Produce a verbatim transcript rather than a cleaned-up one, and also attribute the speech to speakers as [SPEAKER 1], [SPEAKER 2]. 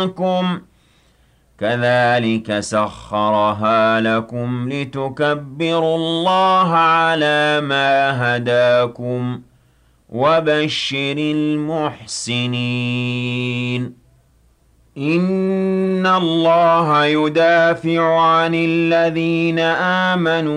[SPEAKER 1] منكم كذلك سخرها لكم لتكبروا الله على ما هداكم وبشر المحسنين إن الله يدافع عن الذين آمنوا